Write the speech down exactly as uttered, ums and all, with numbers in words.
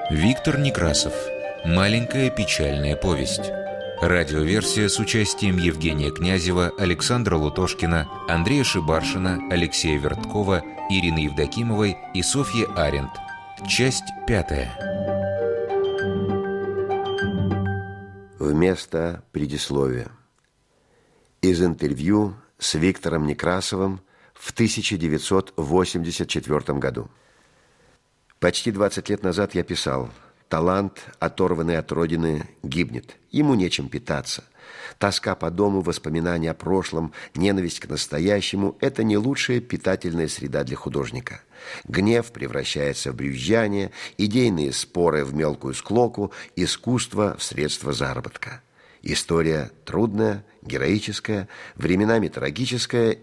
Виктор Некрасов. Маленькая печальная повесть. Радиоверсия с участием Евгения Князева, Александра Лутошкина, Андрея Шибаршина, Алексея Верткова, Ирины Евдокимовой и Софьи Аренд. Часть пятая. Вместо предисловия. Из интервью с Виктором Некрасовым в тысяча девятьсот восемьдесят четвёртом году. Почти двадцать лет назад я писал: талант, оторванный от родины, гибнет. Ему нечем питаться. Тоска по дому, воспоминания о прошлом, ненависть к настоящему – это не лучшая питательная среда для художника. Гнев превращается в брюзжание, идейные споры в мелкую склоку, искусство в средство заработка. История трудная, героическая, временами трагическая